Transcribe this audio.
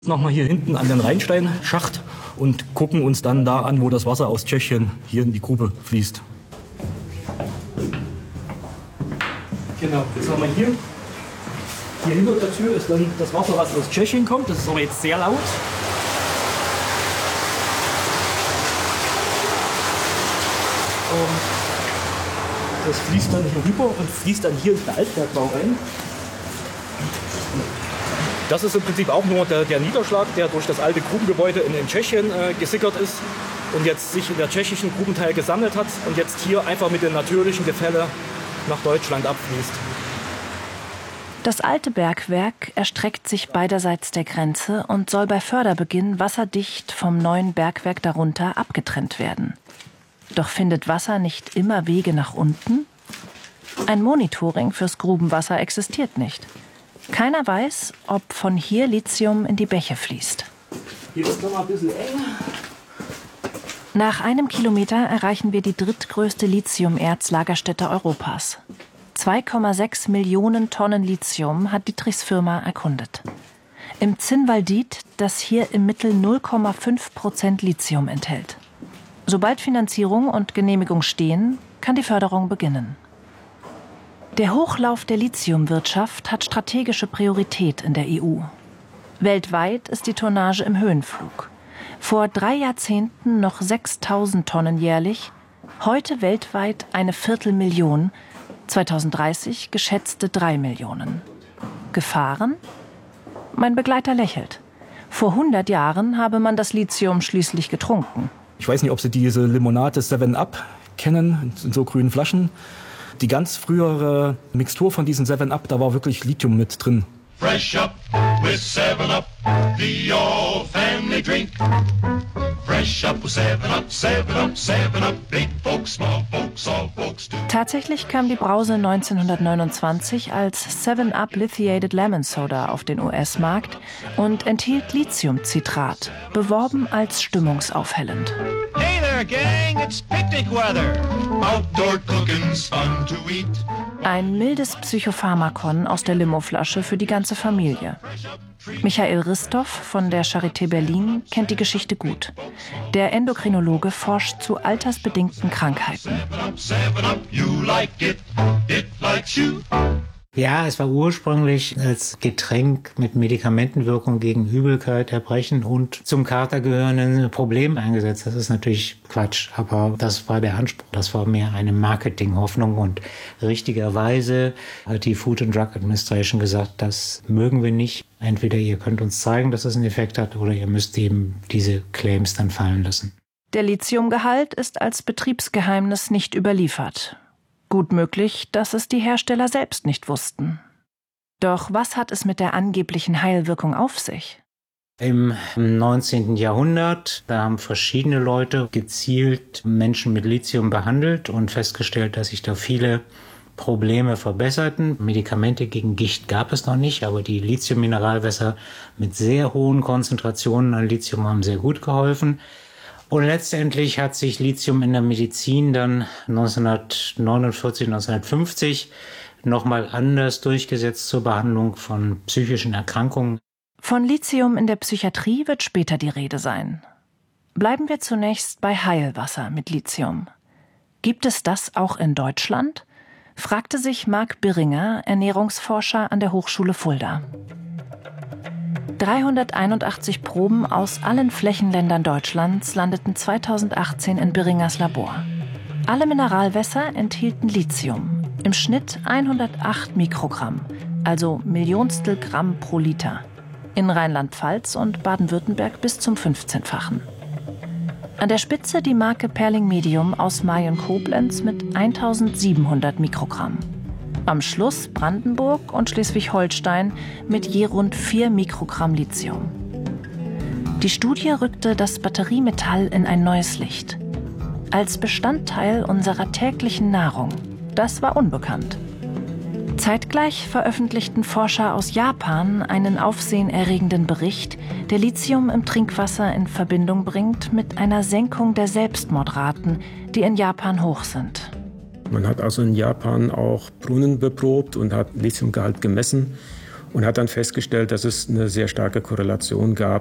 Nochmal hier hinten an den Rheinsteinschacht und gucken uns dann da an, wo das Wasser aus Tschechien hier in die Grube fließt. Genau, jetzt haben wir hier hinter der Tür ist dann das Wasser, was aus Tschechien kommt. Das ist aber jetzt sehr laut. Und das fließt dann hier rüber und fließt dann hier in den Altbergbau rein. Das ist im Prinzip auch nur der Niederschlag, der durch das alte Grubengebäude in Tschechien gesickert ist und jetzt sich in der tschechischen Grubenteil gesammelt hat und jetzt hier einfach mit dem natürlichen Gefälle nach Deutschland abfließt. Das alte Bergwerk erstreckt sich beiderseits der Grenze und soll bei Förderbeginn wasserdicht vom neuen Bergwerk darunter abgetrennt werden. Doch findet Wasser nicht immer Wege nach unten? Ein Monitoring fürs Grubenwasser existiert nicht. Keiner weiß, ob von hier Lithium in die Bäche fließt. Hier ist noch mal ein bisschen eng. Nach einem Kilometer erreichen wir die drittgrößte Lithium-Erzlagerstätte Europas. 2,6 Millionen Tonnen Lithium hat Dietrichs Firma erkundet. Im Zinnwaldit, das hier im Mittel 0,5% Lithium enthält. Sobald Finanzierung und Genehmigung stehen, kann die Förderung beginnen. Der Hochlauf der Lithiumwirtschaft hat strategische Priorität in der EU. Weltweit ist die Tonnage im Höhenflug. Vor 3 Jahrzehnten noch 6.000 Tonnen jährlich, heute weltweit 250.000, 2030 geschätzte 3 Millionen. Gefahren? Mein Begleiter lächelt. Vor 100 Jahren habe man das Lithium schließlich getrunken. Ich weiß nicht, ob Sie diese Limonade 7-Up kennen, in so grünen Flaschen. Die ganz frühere Mixtur von diesen 7-Up, da war wirklich Lithium mit drin. Fresh up with 7-Up, the old family drink. Fresh up with 7-Up, 7-Up, 7-Up, big folks, small folks, all folks do. Tatsächlich kam die Brause 1929 als 7-Up Lithiated Lemon Soda auf den US-Markt und enthielt Lithiumcitrat, beworben als stimmungsaufhellend. Hey there, gang, it's picnic weather. Outdoor cooking's fun to eat. Ein mildes Psychopharmakon aus der Limoflasche für die ganze Familie. Michael Ristoff von der Charité Berlin kennt die Geschichte gut. Der Endokrinologe forscht zu altersbedingten Krankheiten. Ja, es war ursprünglich als Getränk mit Medikamentenwirkung gegen Übelkeit, Erbrechen und zum Kater gehörenden Problemen eingesetzt. Das ist natürlich Quatsch, aber das war der Anspruch. Das war mehr eine Marketinghoffnung und richtigerweise hat die Food and Drug Administration gesagt, das mögen wir nicht. Entweder ihr könnt uns zeigen, dass es einen Effekt hat, oder ihr müsst eben diese Claims dann fallen lassen. Der Lithiumgehalt ist als Betriebsgeheimnis nicht überliefert. Gut möglich, dass es die Hersteller selbst nicht wussten. Doch was hat es mit der angeblichen Heilwirkung auf sich? Im 19. Jahrhundert, da haben verschiedene Leute gezielt Menschen mit Lithium behandelt und festgestellt, dass sich da viele Probleme verbesserten. Medikamente gegen Gicht gab es noch nicht, aber die Lithiummineralwässer mit sehr hohen Konzentrationen an Lithium haben sehr gut geholfen. Und letztendlich hat sich Lithium in der Medizin dann 1949, 1950 nochmal anders durchgesetzt zur Behandlung von psychischen Erkrankungen. Von Lithium in der Psychiatrie wird später die Rede sein. Bleiben wir zunächst bei Heilwasser mit Lithium. Gibt es das auch in Deutschland? Fragte sich Marc Birringer, Ernährungsforscher an der Hochschule Fulda. 381 Proben aus allen Flächenländern Deutschlands landeten 2018 in Birringers Labor. Alle Mineralwässer enthielten Lithium, im Schnitt 108 Mikrogramm, also Millionstel Gramm pro Liter. In Rheinland-Pfalz und Baden-Württemberg bis zum 15-fachen. An der Spitze die Marke Perling Medium aus Mayen-Koblenz mit 1700 Mikrogramm. Am Schluss Brandenburg und Schleswig-Holstein mit je rund 4 Mikrogramm Lithium. Die Studie rückte das Batteriemetall in ein neues Licht. Als Bestandteil unserer täglichen Nahrung. Das war unbekannt. Zeitgleich veröffentlichten Forscher aus Japan einen aufsehenerregenden Bericht, der Lithium im Trinkwasser in Verbindung bringt mit einer Senkung der Selbstmordraten, die in Japan hoch sind. Man hat also in Japan auch Brunnen beprobt und hat Lithiumgehalt gemessen. und hat dann festgestellt, dass es eine sehr starke Korrelation gab